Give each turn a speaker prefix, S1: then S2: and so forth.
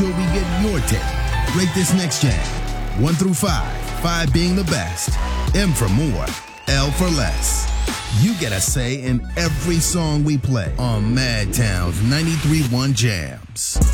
S1: sure we get your take. Rate this next jam 1 through 5, 5 being the best, M for more, L for less. You get a say in every song we play on Madtown's 93.1 Jams.